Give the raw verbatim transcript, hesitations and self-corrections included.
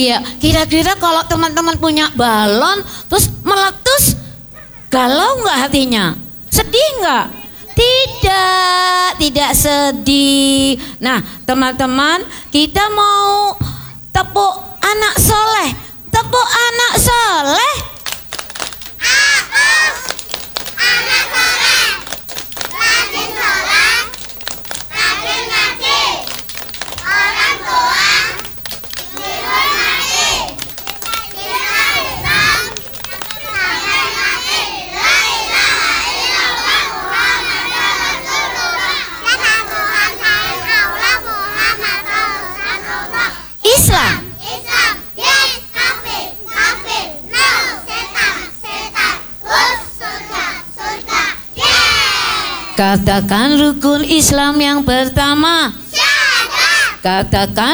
Iya, kira-kira kalau teman-teman punya balon terus meletus, galau nggak hatinya? Sedih nggak? Tidak, tidak sedih. Nah, teman-teman, kita mau tepuk anak soleh. Tepuk anak soleh. Aku anak soleh, rajin sholat, rajin ngaji, orang tua dihormati, kita Islam sampai mati. La ilaha illallah Muhammadur Rasulullah. Satu Tuhan Allah Muhammad Rasulullah. Islam. Islam, yes, kafir, kafir, no, setan, setan, us, surga, surga, yes. Katakan rukun Islam yang pertama. Syahadat. Katakan